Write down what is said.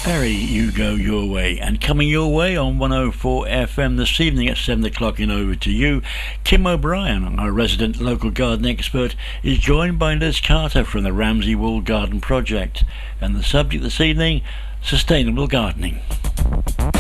Perry, You Go Your Way. And coming your way on 104 FM this evening at 7 o'clock and over to you, Kim O'Brien, our resident local garden expert, is joined by Liz Carter from the Ramsey Wall Garden Project. And the subject this evening, sustainable gardening.